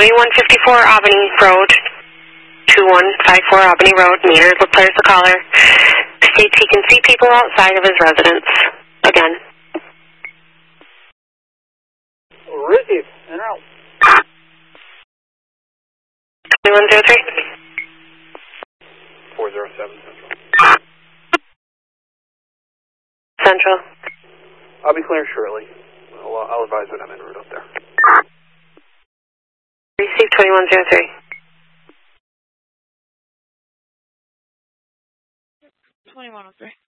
2154 Albany Road, 2154 Albany Road, meter declares the caller. States he can see people outside of his residence. Again. Receive, en route. 2103. 407 Central. Central. I'll be clearing shortly. I'll advise when I'm en route up there. Receive 2103. 2103.